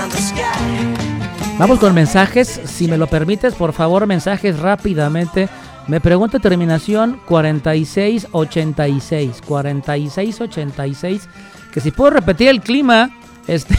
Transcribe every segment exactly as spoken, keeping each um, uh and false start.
Vamos con mensajes, si me lo permites, por favor, mensajes rápidamente. Me pregunta terminación cuarenta y seis ochenta y seis, cuarenta y seis ochenta y seis, que si puedo repetir el clima, este,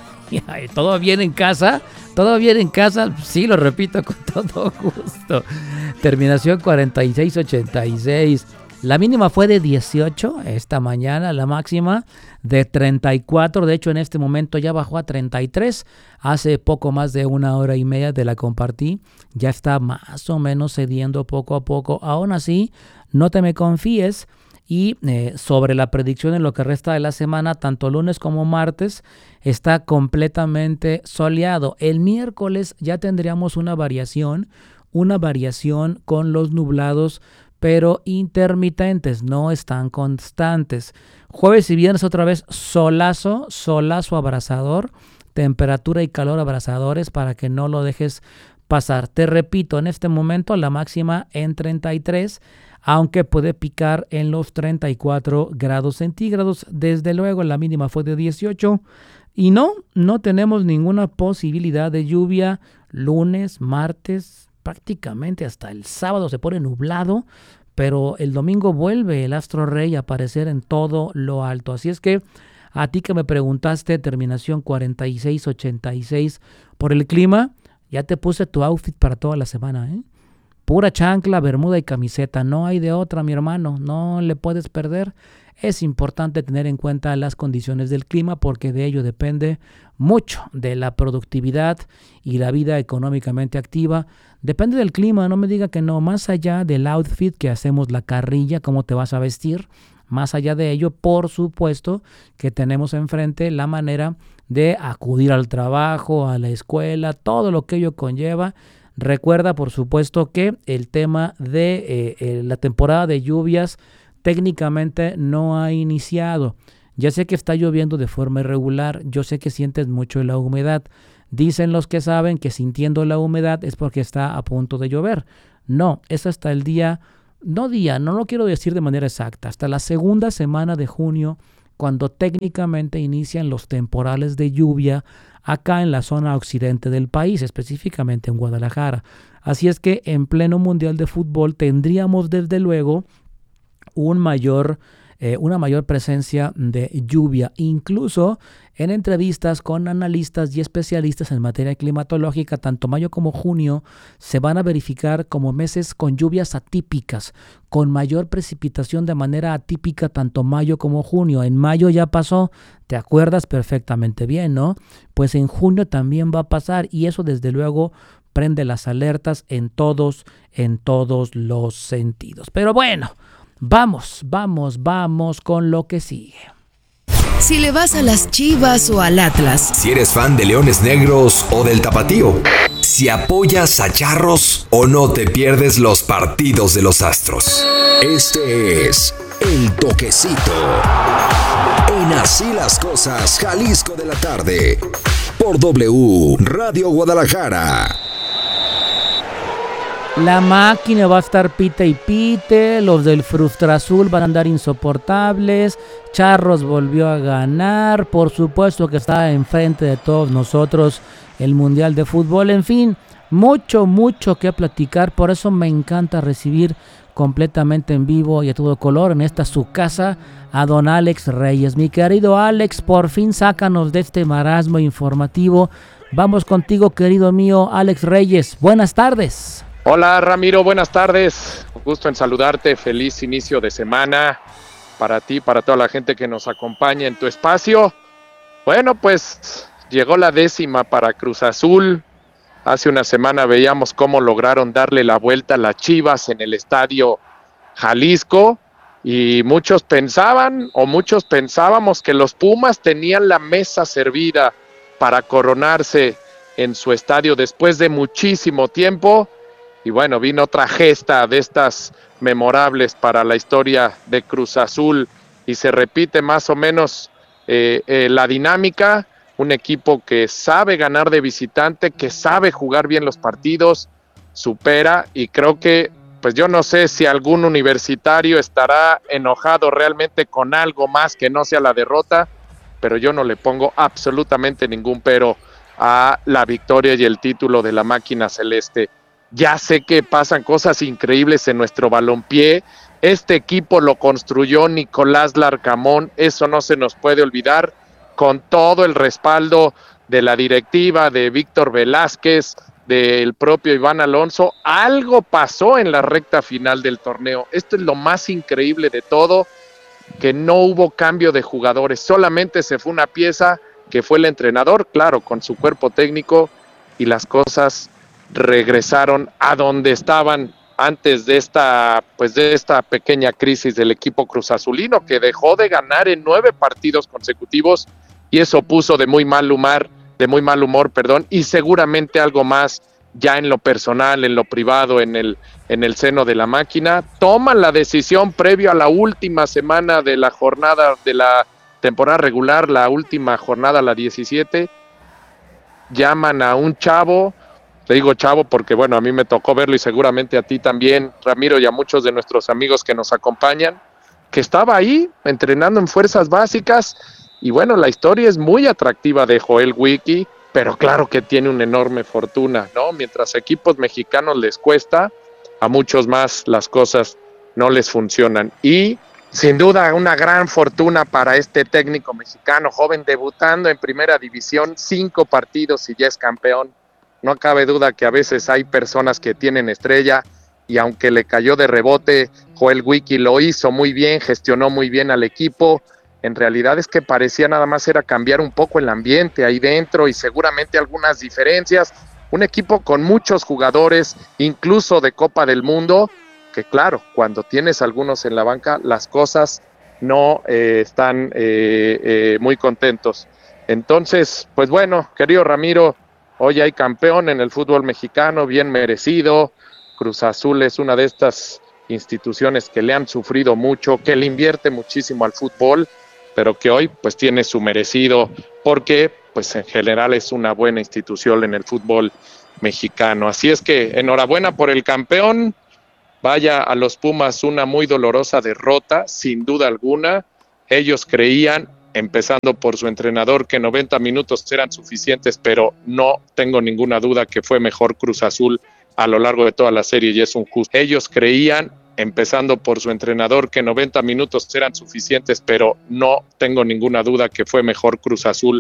¿todo bien en casa? ¿Todo bien en casa? Sí, lo repito con todo gusto. Terminación cuarenta y seis ochenta y seis. La mínima fue de dieciocho esta mañana, la máxima de treinta y cuatro. De hecho, en este momento ya bajó a treinta y tres. Hace poco más de una hora y media te la compartí. Ya está más o menos cediendo poco a poco. Aún así, no te me confíes. Y eh, sobre la predicción en lo que resta de la semana, tanto lunes como martes, está completamente soleado. El miércoles ya tendríamos una variación, una variación con los nublados, pero intermitentes, no están constantes. Jueves y viernes otra vez solazo, solazo abrasador, temperatura y calor abrasadores para que no lo dejes pasar. Te repito, en este momento la máxima en treinta y tres, aunque puede picar en los treinta y cuatro grados centígrados. Desde luego la mínima fue de dieciocho y no, no tenemos ninguna posibilidad de lluvia lunes, martes, prácticamente hasta el sábado se pone nublado, pero el domingo vuelve el astro rey a aparecer en todo lo alto. Así es que a ti que me preguntaste, terminación cuarenta y seis ochenta y seis, por el clima, ya te puse tu outfit para toda la semana, ¿eh? Pura chancla, bermuda y camiseta, no hay de otra, mi hermano, no le puedes perder. Es importante tener en cuenta las condiciones del clima porque de ello depende mucho de la productividad y la vida económicamente activa. Depende del clima, no me diga que no, más allá del outfit que hacemos la carrilla, cómo te vas a vestir, más allá de ello, por supuesto que tenemos enfrente la manera de acudir al trabajo, a la escuela, todo lo que ello conlleva. Recuerda, por supuesto, que el tema de eh, eh, la temporada de lluvias técnicamente no ha iniciado. Ya sé que está lloviendo de forma irregular, yo sé que sientes mucho la humedad. Dicen los que saben que sintiendo la humedad es porque está a punto de llover. No, es hasta el día, no día, no lo quiero decir de manera exacta, hasta la segunda semana de junio, cuando técnicamente inician los temporales de lluvia acá en la zona occidente del país, específicamente en Guadalajara. Así es que en pleno Mundial de Fútbol tendríamos desde luego un mayor, eh, una mayor presencia de lluvia. Incluso en entrevistas con analistas y especialistas en materia climatológica, tanto mayo como junio se van a verificar como meses con lluvias atípicas, con mayor precipitación de manera atípica tanto mayo como junio. En mayo ya pasó, te acuerdas perfectamente bien, ¿no? Pues en junio también va a pasar y eso desde luego prende las alertas en todos, en todos los sentidos. Pero bueno, vamos, vamos, vamos con lo que sigue. Si le vas a las Chivas o al Atlas. Si eres fan de Leones Negros o del Tapatío. Si apoyas a Charros o no te pierdes los partidos de los Astros. Este es El Toquecito. En Así las Cosas, Jalisco de la tarde. Por W Radio Guadalajara. La máquina va a estar pite y pite, los del Frustra Azul van a andar insoportables, Charros volvió a ganar, por supuesto que está enfrente de todos nosotros el Mundial de Fútbol, en fin, mucho, mucho que platicar, por eso me encanta recibir completamente en vivo y a todo color en esta su casa a don Alex Reyes. Mi querido Alex, por fin sácanos de este marasmo informativo, vamos contigo querido mío Alex Reyes, buenas tardes. Hola Ramiro, buenas tardes, gusto en saludarte, feliz inicio de semana para ti, para toda la gente que nos acompaña en tu espacio. Bueno, pues llegó la décima para Cruz Azul, hace una semana veíamos cómo lograron darle la vuelta a las Chivas en el estadio Jalisco y muchos pensaban o muchos pensábamos que los Pumas tenían la mesa servida para coronarse en su estadio después de muchísimo tiempo. Y bueno, vino otra gesta de estas memorables para la historia de Cruz Azul y se repite más o menos eh, eh, la dinámica, un equipo que sabe ganar de visitante, que sabe jugar bien los partidos, supera y creo que, pues yo no sé si algún universitario estará enojado realmente con algo más que no sea la derrota, pero yo no le pongo absolutamente ningún pero a la victoria y el título de la máquina celeste. Ya sé que pasan cosas increíbles en nuestro balompié. Este equipo lo construyó Nicolás Larcamón, eso no se nos puede olvidar, con todo el respaldo de la directiva, de Víctor Velázquez, del propio Iván Alonso. Algo pasó en la recta final del torneo. Esto es lo más increíble de todo, que no hubo cambio de jugadores, solamente se fue una pieza que fue el entrenador, claro, con su cuerpo técnico, y las cosas regresaron a donde estaban antes de esta, pues de esta pequeña crisis del equipo cruzazulino, que dejó de ganar en nueve partidos consecutivos, y eso puso de muy mal humor, de muy mal humor, perdón, y seguramente algo más ya en lo personal, en lo privado, en el, en el seno de la máquina. Toman la decisión previo a la última semana de la jornada de la temporada regular, la última jornada, la diecisiete, llaman a un chavo, te digo chavo porque bueno, a mí me tocó verlo y seguramente a ti también, Ramiro, y a muchos de nuestros amigos que nos acompañan, que estaba ahí entrenando en fuerzas básicas. Y bueno, la historia es muy atractiva de Joel Wiki, pero claro que tiene una enorme fortuna, ¿no? Mientras a equipos mexicanos les cuesta, a muchos más las cosas no les funcionan. Y sin duda una gran fortuna para este técnico mexicano, joven, debutando en primera división, cinco partidos y ya es campeón. No cabe duda que a veces hay personas que tienen estrella, y aunque le cayó de rebote, Joel Wiki lo hizo muy bien, gestionó muy bien al equipo. En realidad es que parecía nada más era cambiar un poco el ambiente ahí dentro y seguramente algunas diferencias. Un equipo con muchos jugadores, incluso de Copa del Mundo, que claro, cuando tienes algunos en la banca, las cosas no eh, están eh, eh, muy contentos. Entonces, pues bueno, querido Ramiro, hoy hay campeón en el fútbol mexicano, bien merecido. Cruz Azul es una de estas instituciones que le han sufrido mucho, que le invierte muchísimo al fútbol, pero que hoy pues tiene su merecido, porque pues en general es una buena institución en el fútbol mexicano. Así es que enhorabuena por el campeón. Vaya a los Pumas una muy dolorosa derrota, sin duda alguna. Ellos creían, empezando por su entrenador, que noventa minutos eran suficientes, pero no tengo ninguna duda que fue mejor Cruz Azul a lo largo de toda la serie y es un justo. Ellos creían, empezando por su entrenador, que noventa minutos eran suficientes, pero no tengo ninguna duda que fue mejor Cruz Azul